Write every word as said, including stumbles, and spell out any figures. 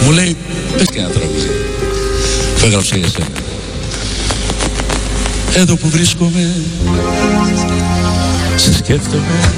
Μου λέει, πες και ένα τραγούδι. Το έγραψα για σένα. Εδώ που βρίσκομαι, σε σκέφτομαι